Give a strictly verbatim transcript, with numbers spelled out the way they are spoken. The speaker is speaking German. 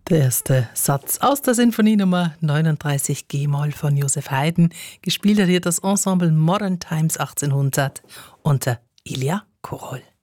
Der erste Satz aus der Sinfonie Nummer neununddreißig G-Moll von Joseph Haydn. Gespielt hat hier das Ensemble Modern Times achtzehnhundert unter Ilja Korol.